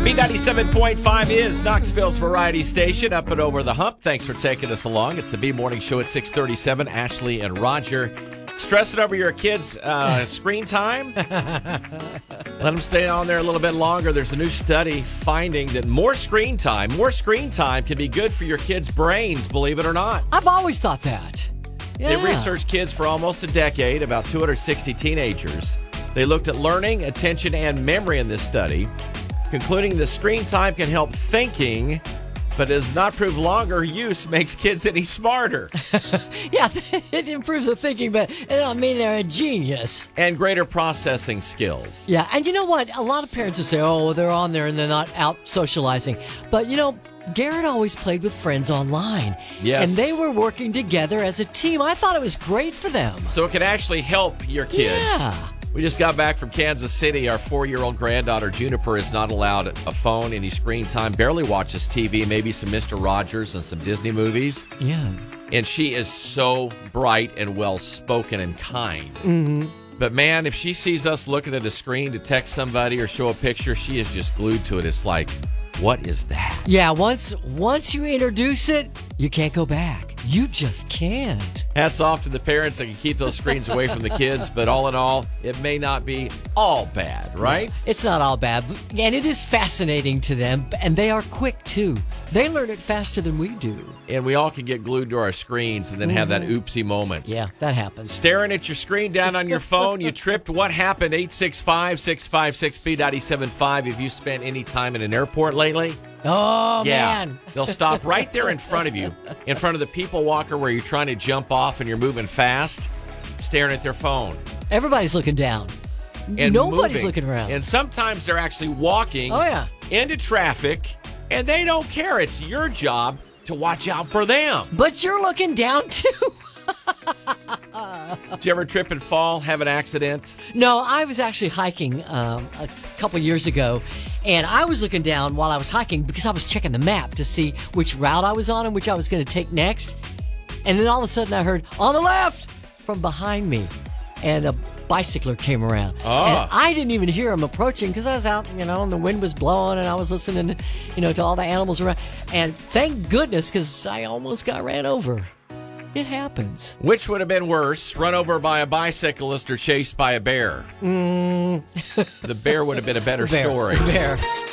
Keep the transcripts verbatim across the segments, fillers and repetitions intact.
B ninety-seven point five is Knoxville's variety station, up and over the hump. Thanks for taking us along. It's the B Morning Show at six thirty-seven. Ashley and Roger. Stressing over your kids' uh, screen time? Let them stay on there a little bit longer. There's a new study finding that more screen time, more screen time can be good for your kids' brains, believe it or not. I've always thought that. Yeah. They researched kids for almost a decade, about two hundred sixty teenagers. They looked at learning, attention, and memory in this study, concluding the screen time can help thinking, but does not prove longer use makes kids any smarter. Yeah, it improves the thinking, but it don't mean they're a genius. And greater processing skills. Yeah, and you know what? A lot of parents will say, oh, well, they're on there and they're not out socializing. But, you know, Garrett always played with friends online. Yes. And they were working together as a team. I thought it was great for them. So it can actually help your kids. Yeah. We just got back from Kansas City. Our four-year-old granddaughter, Juniper, is not allowed a phone, any screen time, barely watches T V, maybe some Mister Rogers and some Disney movies. Yeah. And she is so bright and well-spoken and kind. Mm-hmm. But, man, if she sees us looking at a screen to text somebody or show a picture, she is just glued to it. It's like, what is that? Yeah, once once you introduce it, you can't go back. You just can't. Hats off to the parents that can keep those screens away from the kids, but all in all, it may not be all bad, right? It's not all bad, and it is fascinating to them, and they are quick, too. They learn it faster than we do. And we all can get glued to our screens and then have that oopsie moment. Yeah, that happens. Staring at your screen down on your phone, you tripped. What happened? eight six five, six five six, B nine seven five. Have you spent any time in an airport lately? Oh, yeah. man. They'll stop right there in front of you, in front of the people walker where you're trying to jump off and you're moving fast, staring at their phone. Everybody's looking down. And Nobody's moving. looking around. And sometimes they're actually walking Oh, yeah. into traffic, and they don't care. It's your job to watch out for them. But you're looking down, too. Did you ever trip and fall, have an accident? No, I was actually hiking um, a couple years ago, and I was looking down while I was hiking because I was checking the map to see which route I was on and which I was going to take next. And then all of a sudden I heard, on the left, from behind me, and a bicycler came around. Oh. And I didn't even hear him approaching because I was out, you know, and the wind was blowing, and I was listening, you know, to all the animals around. And thank goodness, because I almost got ran over. It happens. Which would have been worse, run over by a bicyclist or chased by a bear? Mm. The bear would have been a better Bear. story. Bear.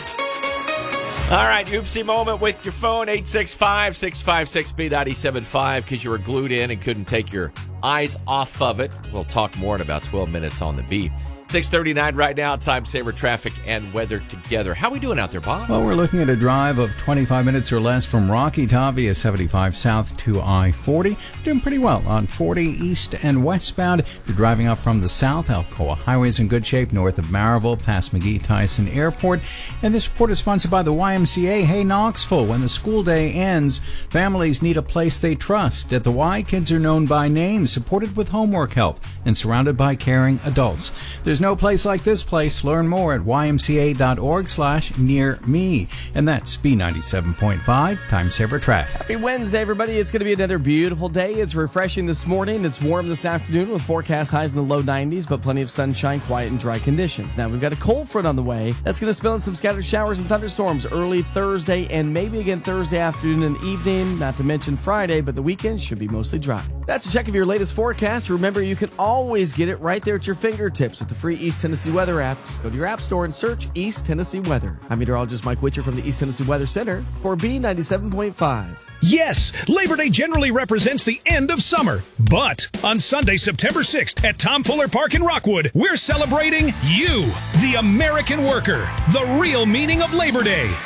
All right, oopsie moment with your phone, eight six five, six five six, B nine seven five, because you were glued in and couldn't take your eyes off of it. We'll talk more in about twelve minutes on the beat. six thirty-nine right now, time saver, traffic, and weather together. How we doing out there, Bob? Well, we're looking at a drive of twenty-five minutes or less from Rocky Top via seventy-five south to I forty. Doing pretty well on forty east and westbound. If you're driving up from the south, Alcoa Highway's in good shape north of Maryville past McGee-Tyson Airport. And this report is sponsored by the Y M C A. Hey, Knoxville, when the school day ends, families need a place they trust. At the Y, kids are known by name, supported with homework help, and surrounded by caring adults. There's no place like this place. Learn more at y m c a dot org slash near me. And that's B ninety-seven point five, Time Saver Traffic. Happy Wednesday, everybody. It's going to be another beautiful day. It's refreshing this morning. It's warm this afternoon with forecast highs in the low nineties, but plenty of sunshine, quiet, and dry conditions. Now, we've got a cold front on the way. That's going to spill in some scattered showers and thunderstorms early Thursday and maybe again Thursday afternoon and evening, not to mention Friday, but the weekend should be mostly dry. That's a check of your latest forecast. Remember, you can always get it right there at your fingertips with the free East Tennessee Weather app. Just go to your app store and search East Tennessee Weather. I'm meteorologist Mike Witcher from the East Tennessee Weather Center for B ninety-seven point five. Yes, Labor Day generally represents the end of summer. But on Sunday, September sixth at Tom Fuller Park in Rockwood, we're celebrating you, the American worker, the real meaning of Labor Day.